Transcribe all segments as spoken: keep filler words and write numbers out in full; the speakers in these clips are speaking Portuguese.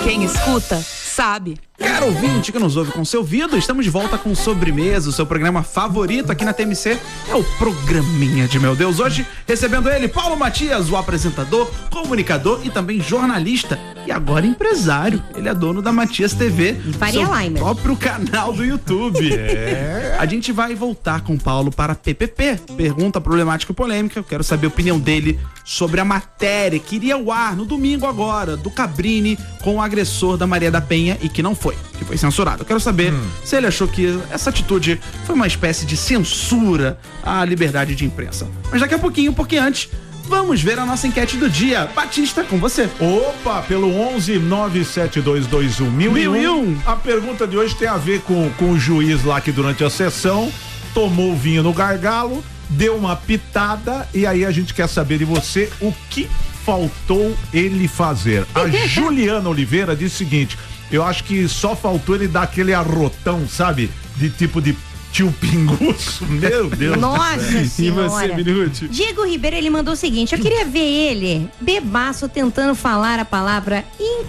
Quem escuta, sabe. Caro ouvinte que nos ouve com seu ouvido, estamos de volta com Sobremesa, o seu programa favorito aqui na T M C. É o Programinha de Meu Deus. Hoje, recebendo ele, Paulo Matias, o apresentador, comunicador e também jornalista. E agora empresário. Ele é dono da Matias T V, Faria seu Limer. próprio canal do YouTube. É. A gente vai voltar com o Paulo para P P P. Pergunta problemática e polêmica. Eu quero saber a opinião dele sobre a matéria que iria ao ar no domingo agora, do Cabrini com o agressor da Maria da Penha e que não foi, que foi censurado. Eu quero saber hum. se ele achou que essa atitude foi uma espécie de censura à liberdade de imprensa. Mas daqui a pouquinho, porque antes, vamos ver a nossa enquete do dia. Batista, com você. Opa, pelo onze nove sete dois dois um mil e um. A pergunta de hoje tem a ver com, com o juiz lá que durante a sessão tomou o vinho no gargalo, deu uma pitada e aí a gente quer saber de você o que faltou ele fazer. A Juliana Oliveira disse o seguinte: eu acho que só faltou ele dar aquele arrotão, sabe? De tipo de tio Pinguço. Meu Deus. Nossa senhora. E você, Minuti? Diego Ribeiro, ele mandou o seguinte: eu queria ver ele, bebaço, tentando falar a palavra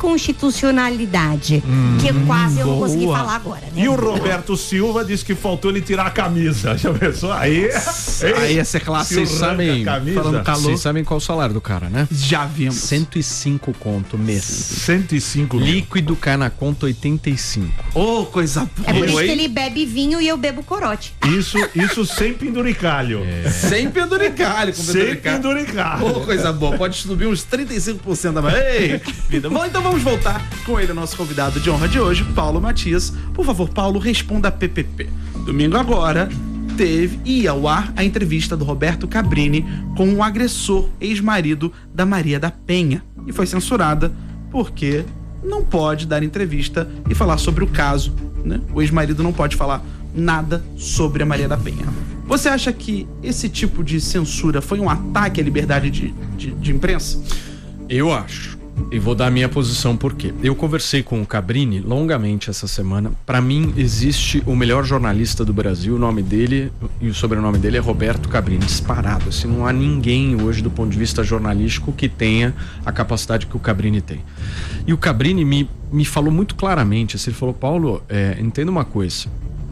inconstitucionalidade, hum, que quase eu não boa. consegui falar agora, né? E o Roberto Silva disse que faltou ele tirar a camisa. Já pensou? Aí, aí essa classe. Vocês sabem, falando calor. Vocês sabem qual é o salário do cara, né? Já vimos. cento e cinco conto mês. cento e cinco Líquido cai na conta oitenta e cinco. Ô, oh, coisa boa. É por isso que ele bebe vinho e eu bebo corote. Isso, isso sem penduricalho. É. Sem penduricalho. Com sem penduricalho. Ô, oh, coisa boa. Pode subir uns trinta e cinco por cento da manhã. Ei, vida. Bom, então vamos voltar com ele, nosso convidado de honra de hoje, Paulo Matias. Por favor, Paulo, responda a P P P. Domingo agora teve, ia ao ar a entrevista do Roberto Cabrini com o agressor, ex-marido da Maria da Penha. E foi censurada porque não pode dar entrevista e falar sobre o caso, né? O ex-marido não pode falar nada sobre a Maria da Penha. Você acha que esse tipo de censura foi um ataque à liberdade de, de, de imprensa? Eu acho. E vou dar a minha posição por quê. Eu conversei com o Cabrini longamente essa semana. Para mim existe o melhor jornalista do Brasil. O nome dele e o sobrenome dele é Roberto Cabrini, disparado. Assim, não há ninguém hoje do ponto de vista jornalístico que tenha a capacidade que o Cabrini tem. E o Cabrini me, me falou muito claramente. Assim, ele falou: Paulo, é, entenda uma coisa.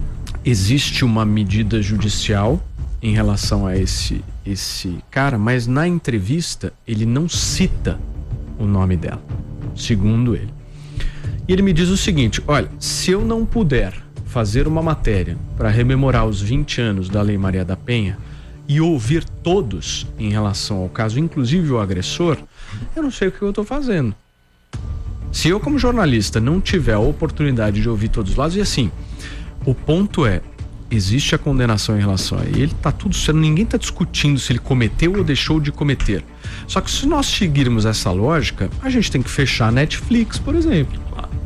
Existe uma medida judicial em relação a esse, esse cara, mas na entrevista ele não cita o nome dela, segundo ele. E ele me diz o seguinte: olha, se eu não puder fazer uma matéria para rememorar os vinte anos da Lei Maria da Penha e ouvir todos em relação ao caso, inclusive o agressor, eu não sei o que eu estou fazendo. Se eu, como jornalista, não tiver a oportunidade de ouvir todos os lados, e assim, o ponto é, existe a condenação em relação a ele, tá tudo certo, ninguém tá discutindo se ele cometeu ou deixou de cometer. Só que se nós seguirmos essa lógica, a gente tem que fechar a Netflix, por exemplo.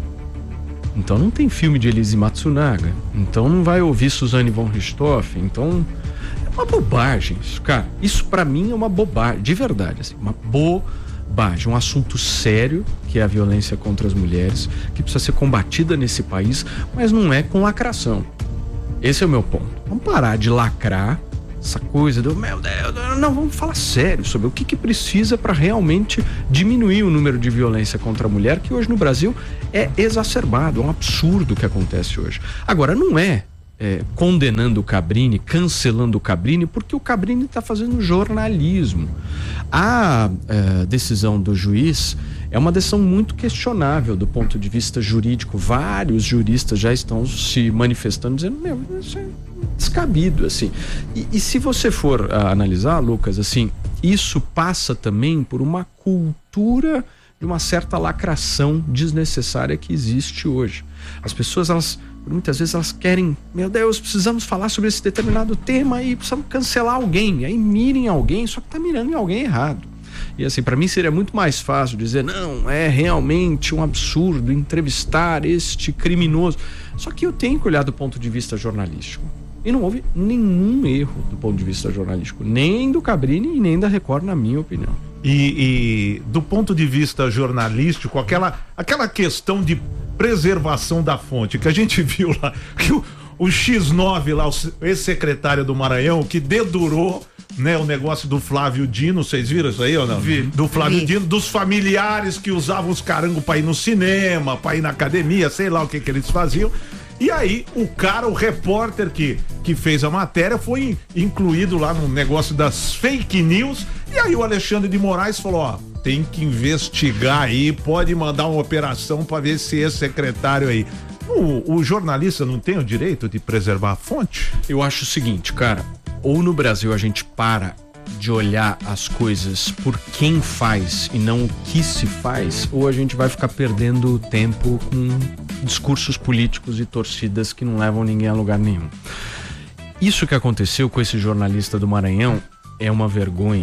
Então não tem filme de Elise Matsunaga, então não vai ouvir Suzane von Richthofen, então é uma bobagem isso, cara. Isso pra mim é uma bobagem, de verdade, assim, uma bobagem, um assunto sério, que é a violência contra as mulheres, que precisa ser combatida nesse país, mas não é com lacração. Esse é o meu ponto. Vamos parar de lacrar essa coisa do meu Deus, não, vamos falar sério sobre o que que precisa para realmente diminuir o número de violência contra a mulher, que hoje no Brasil é exacerbado, é um absurdo o que acontece hoje. Agora, não é, é condenando o Cabrini, cancelando o Cabrini, porque o Cabrini está fazendo jornalismo. A é, decisão do juiz é uma decisão muito questionável do ponto de vista jurídico. Vários juristas já estão se manifestando, dizendo, meu, isso é descabido, assim. E, e se você for uh, analisar, Lucas, assim, isso passa também por uma cultura de uma certa lacração desnecessária que existe hoje. As pessoas, elas, muitas vezes, elas querem, meu Deus, precisamos falar sobre esse determinado tema e precisamos cancelar alguém. Aí mirem alguém, só que tá mirando em alguém errado. E assim, para mim seria muito mais fácil dizer, não, é realmente um absurdo entrevistar este criminoso. Só que eu tenho que olhar do ponto de vista jornalístico. E não houve nenhum erro do ponto de vista jornalístico, nem do Cabrini e nem da Record, na minha opinião. E, e do ponto de vista jornalístico, aquela, aquela questão de preservação da fonte, que a gente viu lá, que o, o X nove lá, o ex-secretário do Maranhão, que dedurou né, o negócio do Flávio Dino, vocês viram isso aí ou não? Vi. Do Flávio Vi. Dino, dos familiares que usavam os carangos pra ir no cinema, pra ir na academia, sei lá o que que eles faziam. E aí, o cara, o repórter que, que fez a matéria foi incluído lá no negócio das fake news. E aí o Alexandre de Moraes falou, ó, tem que investigar aí, pode mandar uma operação pra ver se esse secretário aí. O, o jornalista não tem o direito de preservar a fonte? Eu acho o seguinte, cara, ou no Brasil a gente para de olhar as coisas por quem faz e não o que se faz, ou a gente vai ficar perdendo tempo com discursos políticos e torcidas que não levam ninguém a lugar nenhum. Isso que aconteceu com esse jornalista do Maranhão é uma vergonha.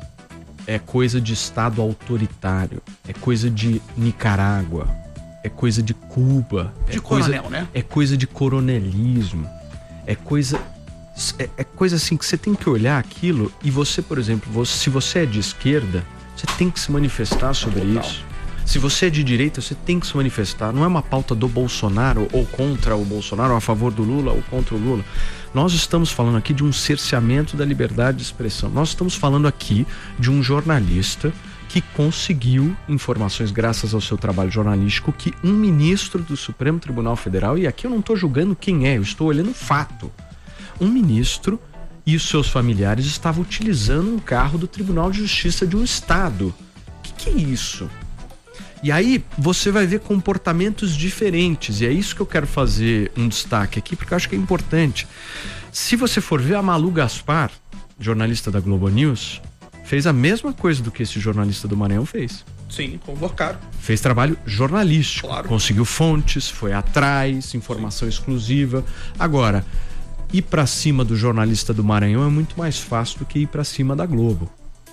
É coisa de Estado autoritário, é coisa de Nicarágua, é coisa de Cuba, De é coisa, coronel, né? é coisa de coronelismo, é coisa é, é coisa assim que você tem que olhar aquilo e você, por exemplo, você, se você é de esquerda, você tem que se manifestar sobre Total. isso. Se você é de direita, você tem que se manifestar. Não é uma pauta do Bolsonaro ou contra o Bolsonaro, ou a favor do Lula ou contra o Lula. Nós estamos falando aqui de um cerceamento da liberdade de expressão. Nós estamos falando aqui de um jornalista que conseguiu informações graças ao seu trabalho jornalístico que um ministro do Supremo Tribunal Federal, e aqui eu não estou julgando quem é, eu estou olhando o fato. Um ministro e os seus familiares estavam utilizando um carro do Tribunal de Justiça de um estado. O que, que é isso? E aí você vai ver comportamentos diferentes, e é isso que eu quero fazer um destaque aqui, porque eu acho que é importante. Se você for ver, a Malu Gaspar, jornalista da Globo News, fez a mesma coisa do que esse jornalista do Maranhão fez. Sim, convocaram. Fez trabalho jornalístico, Claro. conseguiu fontes, foi atrás, informação exclusiva. Agora, ir pra cima do jornalista do Maranhão é muito mais fácil do que ir pra cima da Globo.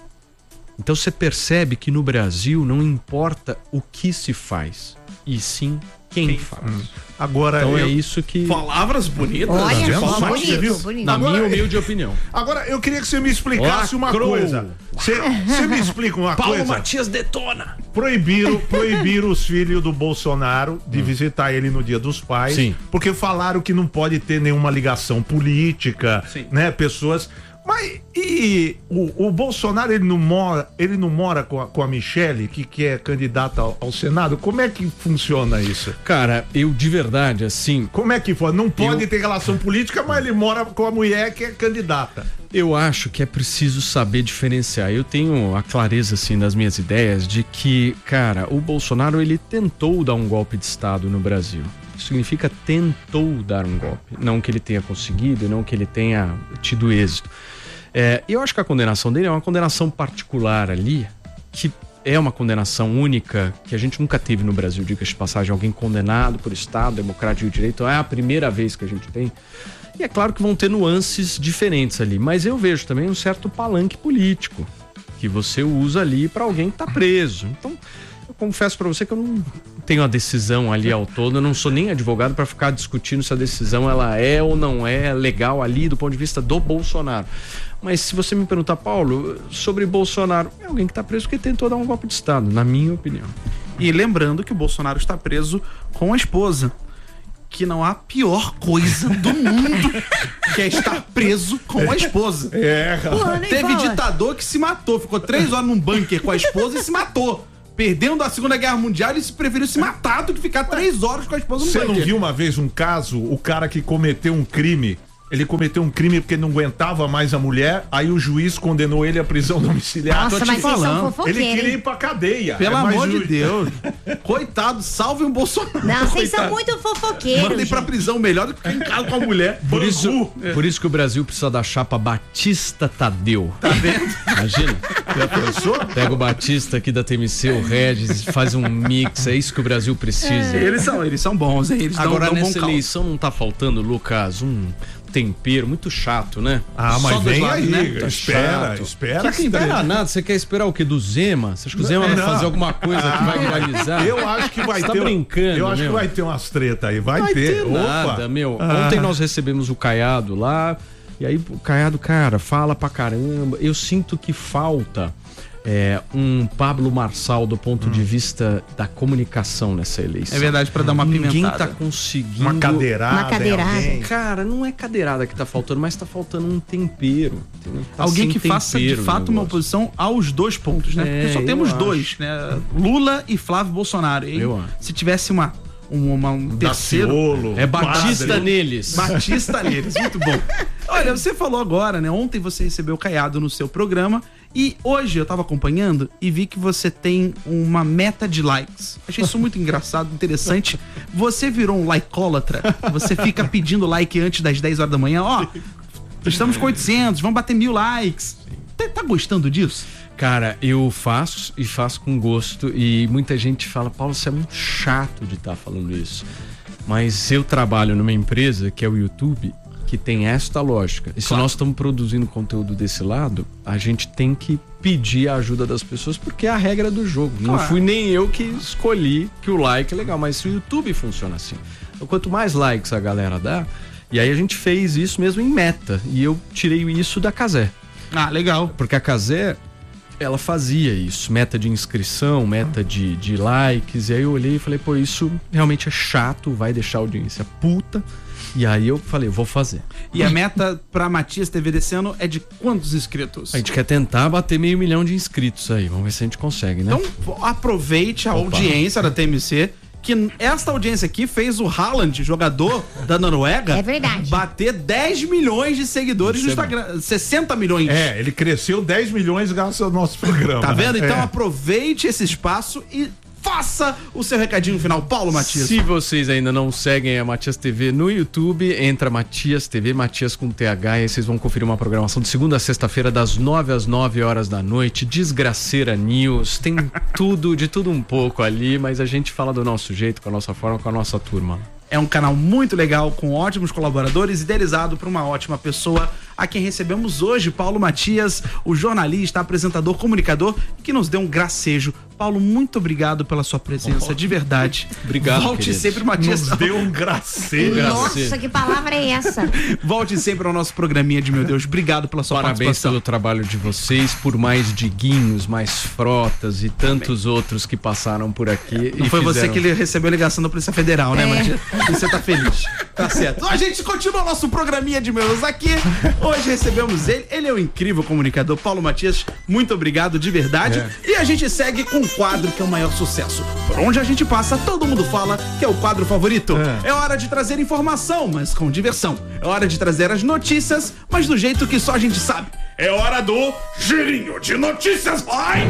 Então você percebe que no Brasil não importa o que se faz, e sim quem, Quem faz. faz. Agora, Então eu, é isso que, Palavras bonitas. Olha de vendo? só, falar. Você viu? bonito, bonito. na Agora- minha humilde opinião. agora eu queria que você me explicasse uma Lacrou. coisa. Você, você me explica uma Paulo coisa. Matias detona. Proibiram, proibiram os filhos do Bolsonaro de visitar ele no Dia dos Pais, Sim. porque falaram que não pode ter nenhuma ligação política, Sim. né? Pessoas. Mas e o, o Bolsonaro, ele não mora, ele não mora com a, com a Michele, que, que é candidata ao, ao Senado? Como é que funciona isso? Cara, eu de verdade, assim, Como é que foi? Não pode Eu- ter relação política, mas ele mora com a mulher que é candidata. eu acho que é preciso saber diferenciar. Eu tenho a clareza, assim, das minhas ideias de que, cara, o Bolsonaro, ele tentou dar um golpe de Estado no Brasil. Isso significa tentou dar um golpe. Não que ele tenha conseguido, não que ele tenha tido êxito. É, eu acho que a condenação dele é uma condenação particular ali, que é uma condenação única, que a gente nunca teve no Brasil, diga-se de passagem, alguém condenado por Estado, democrático e direito. É a primeira vez que a gente tem. E é claro que vão ter nuances diferentes ali, mas eu vejo também um certo palanque político que você usa ali para alguém que tá preso. Então, eu confesso para você que eu não tenho a decisão ali ao todo, eu não sou nem advogado para ficar discutindo se a decisão ela é ou não é legal ali do ponto de vista do Bolsonaro. Mas se você me perguntar, Paulo, sobre Bolsonaro, é alguém que tá preso porque tentou dar um golpe de Estado, na minha opinião. E lembrando que o Bolsonaro está preso com a esposa. Que não há pior coisa do mundo que é estar preso com a esposa. É, Porra, nem Teve fala. ditador que se matou, ficou três horas num bunker com a esposa e se matou. Perdendo a Segunda Guerra Mundial, ele se preferiu se matar do que ficar três horas com a esposa no Você bunker. não viu uma vez um caso, o cara que cometeu um crime, ele cometeu um crime porque não aguentava mais a mulher, aí o juiz condenou ele à prisão domiciliar. Nossa, tô te mas vocês são falando. Ele fofoqueiros, queria ir hein? pra cadeia. Pelo É, mas amor o- de Deus. Coitado, salve um Bolsonaro. Não, vocês são Coitado. muito fofoqueiros. Mandem pra gente. prisão melhor do que ficar em casa com a mulher. Por isso, Bangu. por isso que o Brasil precisa da chapa Batista Tadeu. Tá vendo? Imagina. Já pensou? Pega o Batista aqui da T M C, o Regis, faz um mix. É isso que o Brasil precisa. Eles são, eles são bons, hein? Eles dão- Agora, dão bom nessa caldo. eleição não tá faltando, Lucas, um tempero muito chato, né? Ah, mas Só dois vem lados, aí, né? Tá espera, chato. espera. Que espera nada, você quer esperar o quê? Do Zema? Você acha que o Zema vai Não. fazer alguma coisa que vai viralizar? Eu acho que vai Você tá ter. brincando, Eu acho meu. que vai ter umas tretas aí. Vai, Vai ter, Opa. nada, meu. Ah. Ontem nós recebemos o Caiado lá, e aí o Caiado, cara, fala pra caramba. Eu sinto que falta é, um Pablo Marçal do ponto hum. de vista da comunicação nessa eleição. É verdade, pra dar uma pimentada. Ninguém tá conseguindo... Uma cadeirada. Uma cadeirada. Cara, não é cadeirada que tá faltando, mas tá faltando um tempero. Tá Alguém que faça, de fato, uma oposição aos dois pontos, né? É, Porque só temos acho. dois, né? Lula e Flávio Bolsonaro. E Eu se tivesse uma... Um, uma, um terceiro. Daciolo, é Batista padre. neles. Batista neles, muito bom. Olha, você falou agora, né? Ontem você recebeu o Caiado no seu programa e hoje eu tava acompanhando e vi que você tem uma meta de likes. Achei isso muito engraçado, interessante. Você virou um likeólatra. Você fica pedindo like antes das dez horas da manhã. Ó, estamos com oitocentos, vamos bater mil likes. Tá, tá gostando disso? Cara, eu faço e faço com gosto e muita gente fala, Paulo, você é muito chato de estar falando isso. Mas eu trabalho numa empresa que é o YouTube, que tem esta lógica. E se Claro. nós estamos produzindo conteúdo desse lado, a gente tem que pedir a ajuda das pessoas, porque é a regra do jogo. Não Claro. fui nem eu que escolhi que o like é legal, mas o YouTube funciona assim. Então, quanto mais likes a galera dá, e aí a gente fez isso mesmo em meta, e eu tirei isso da Cazé. Ah, legal. Porque a Cazé, ela fazia isso, meta de inscrição, meta de, de likes, e aí eu olhei e falei, pô, isso realmente é chato, vai deixar a audiência puta, e aí eu falei, eu vou fazer. E a meta pra Matias T V desse ano é de quantos inscritos? A gente quer tentar bater meio milhão de inscritos aí, vamos ver se a gente consegue, né? Então aproveite a audiência da T M C, que esta audiência aqui fez o Haaland, jogador da Noruega, É verdade. bater dez milhões de seguidores no Isso é Instagram. sessenta milhões. É, ele cresceu dez milhões graças ao nosso programa. Tá vendo? né? Então É. aproveite esse espaço e faça o seu recadinho final. Paulo Matias. Se vocês ainda não seguem a Matias T V no YouTube, entra Matias T V, Matias com T H, e aí vocês vão conferir uma programação de segunda a sexta-feira, das nove às nove horas da noite. Desgraceira News, tem tudo, de tudo um pouco ali, mas a gente fala do nosso jeito, com a nossa forma, com a nossa turma. É um canal muito legal, com ótimos colaboradores, idealizado por uma ótima pessoa, a quem recebemos hoje, Paulo Matias, o jornalista, apresentador, comunicador, que nos deu um gracejo. Paulo, muito obrigado pela sua presença, de verdade. Obrigado, Volte querido. sempre, Matias. Nos deu um gracejo. Nossa, que palavra é essa? Volte sempre ao nosso programinha de Meu Deus. Obrigado pela sua Parabéns participação. pelo trabalho de vocês, por mais Diguinhos, mais Frotas e tantos outros que passaram por aqui. Não e foi você fizeram- que ele recebeu a ligação da Polícia Federal, né, É. Matias? E você tá feliz. Tá certo. A gente continua nosso programinha de meus aqui. Hoje recebemos ele. Ele é o incrível comunicador Paulo Matias. Muito obrigado, de verdade. E a gente segue com um quadro que é o maior sucesso. Por onde a gente passa, todo mundo fala que é o quadro favorito. É, hora de trazer informação, mas com diversão. É hora de trazer as notícias, mas do jeito que só a gente sabe. É hora do girinho de notícias, vai!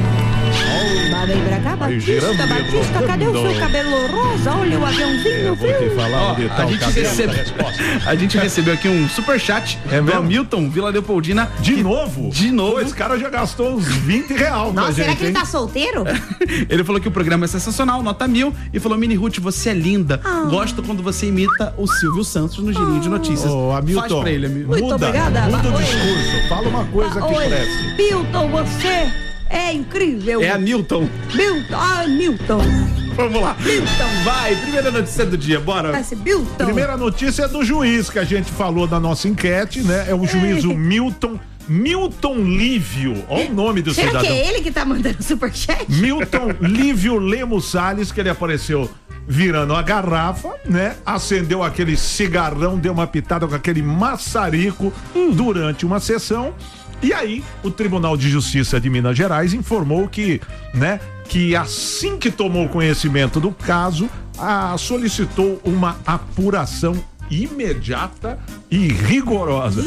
Lá vem pra cá, Vai Batista, girando, Batista, cadê o seu rodando. cabelo rosa? Olha o aviãozinho, Vou te viu? falar onde tá a, o gente cabelo recebe- da resposta. a gente recebeu aqui um superchat É do mesmo? Hamilton Vila Leopoldina. De que- novo? De novo. Pô, esse cara já gastou uns vinte reais com a Nossa, gente, será que ele hein? tá solteiro? Ele falou que o programa é sensacional, nota mil, e falou: Mini Ruth, você é linda. Ah. Gosto quando você imita o Silvio Santos no girinho de notícias. Ô, Hamilton, Faz pra ele, Hamilton. Muito muda, obrigada. muda o Oi. discurso. Fala uma coisa que Oi, preste. Milton, você é incrível. É Hamilton. Milton, ah, Milton. Vamos lá. Milton. Vai, primeira notícia do dia, bora. Esse Milton. Primeira notícia é do juiz que a gente falou na nossa enquete, né? É o juiz o Milton, Milton Lívio. Olha o nome do Será cidadão. que é ele que tá mandando superchat? Milton Lívio Lemos Salles, que ele apareceu virando a garrafa, né? Acendeu aquele cigarrão, deu uma pitada com aquele maçarico durante uma sessão. E aí, o Tribunal de Justiça de Minas Gerais informou que, né, que assim que tomou conhecimento do caso, a, solicitou uma apuração imediata e rigorosa.